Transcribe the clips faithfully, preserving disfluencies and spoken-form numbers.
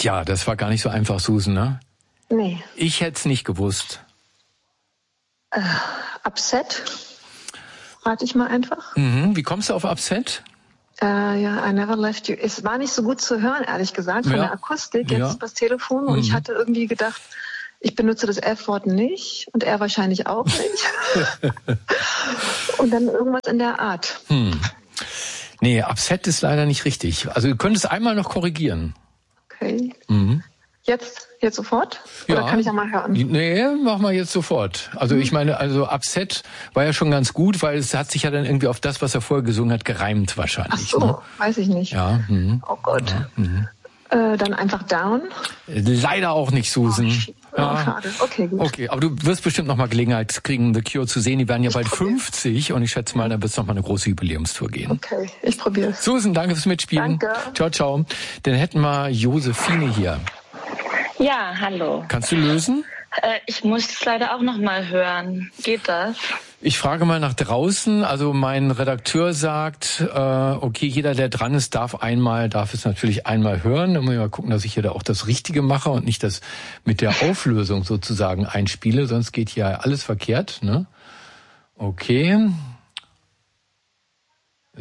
Tja, das war gar nicht so einfach, Susan, ne? Nee. Ich hätte es nicht gewusst. Äh, Upset? Rate ich mal einfach. Mhm. Wie kommst du auf Upset? Äh, ja, I never left you. Es war nicht so gut zu hören, ehrlich gesagt, von Ja. der Akustik, jetzt Ja. das Telefon. Und Mhm. ich hatte irgendwie gedacht, ich benutze das F-Wort nicht und er wahrscheinlich auch nicht. Und dann irgendwas in der Art. Hm. Nee, Upset ist leider nicht richtig. Also du könntest einmal noch korrigieren. Okay. Mhm. Jetzt, jetzt sofort? Oder Ja. kann ich ja mal hören? Nee, mach mal jetzt sofort. Also ich meine, also Upset war ja schon ganz gut, weil es hat sich ja dann irgendwie auf das, was er vorher gesungen hat, gereimt wahrscheinlich. Ach so, ne? weiß ich nicht. Ja. Mhm. Oh Gott. Ja, mhm. Äh, dann einfach down. Leider auch nicht, Susan. Oh, shit. Oh, schade. Okay, gut. Okay, aber du wirst bestimmt noch mal Gelegenheit kriegen, The Cure zu sehen. Die werden ja bald fünfzig und ich schätze mal, da wird es noch mal eine große Jubiläumstour gehen. Okay, ich probiere es. Susan, danke fürs Mitspielen. Danke. Ciao, ciao. Dann hätten wir Josephine hier. Ja, hallo. Kannst du lösen? Äh, ich muss es leider auch noch mal hören. Geht das? Ich frage mal nach draußen. Also mein Redakteur sagt, äh, okay, jeder, der dran ist, darf einmal, darf es natürlich einmal hören. Dann muss ich mal gucken, dass ich hier da auch das Richtige mache und nicht das mit der Auflösung sozusagen einspiele. Sonst geht hier alles verkehrt, ne? Okay.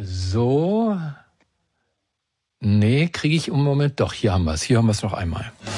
So. Nee, kriege ich im Moment. Doch, hier haben wir es. Hier haben wir es noch einmal.